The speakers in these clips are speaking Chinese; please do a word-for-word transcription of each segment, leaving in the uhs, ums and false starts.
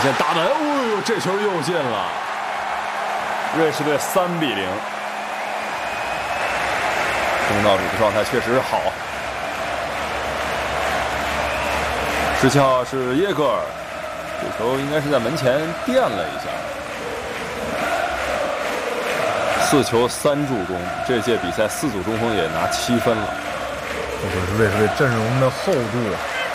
线打门，哦呦，这球又进了！瑞士队三比零。东道主的状态确实好。十七号是耶格尔，这球应该是在门前垫了一下。四球三助攻，这届比赛四组中锋也拿七分了。 这就是瑞士队阵容的厚度。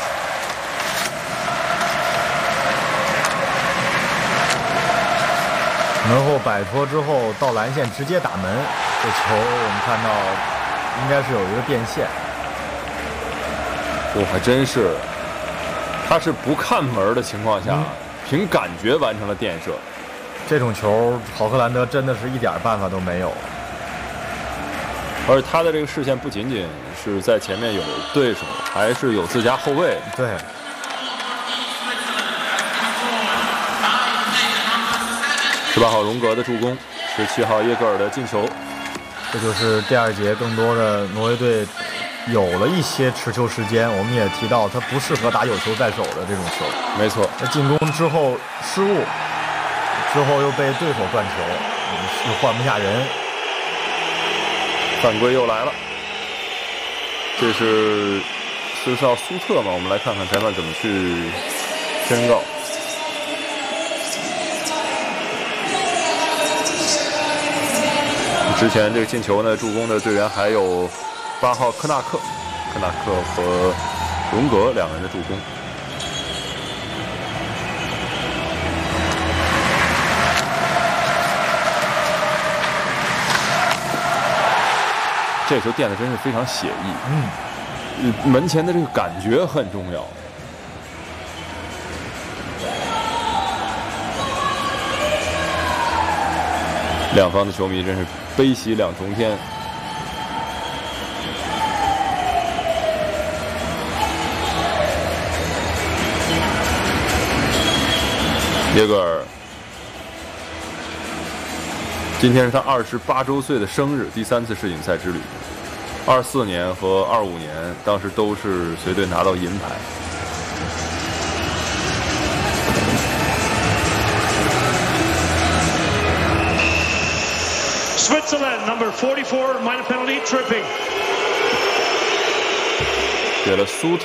门后摆脱之后到篮线直接打门，这球我们看到应该是有一个变线。 我、哦、还真是，他是不看门的情况下，嗯、凭感觉完成了垫射。 这种球，好克兰德真的是一点办法都没有。 而他的这个视线不仅仅是在前面有对手，还是有自家后卫。 对。 十八号荣格的助攻，十七号耶格尔的进球。 这就是第二节更多的挪威队有了一些持球时间。我们也提到，他不适合打有球在手的这种球。 没错。 在进攻之后失误，之后又被对手断球，又换不下人。 犯规又来了，这是十四号苏特嘛？我们来看看裁判怎么去宣告。之前这个进球呢，助攻的队员还有八号科纳克，科纳克和荣格两个人的助攻。这球垫的真是非常写意，嗯，门前的这个感觉很重要。两方的球迷真是悲喜两重天。耶格尔，今天是他二十八周岁的生日，第三次世锦赛之旅。二四年和二五年，当时都是随队拿到银牌。 Switzerland number forty-four minor penalty tripping. 给了苏特。